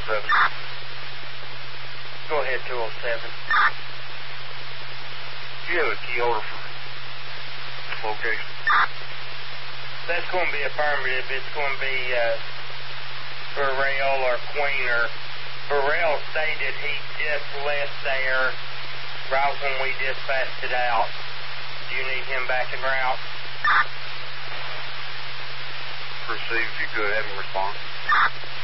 207. Go ahead, 207. Do you have a key holder for this location? That's going to be affirmative. It's going to be Burrell or Queener. Burrell stated he just left there right when we dispatched it out. Do you need him back en route? Proceed if you could, have him respond.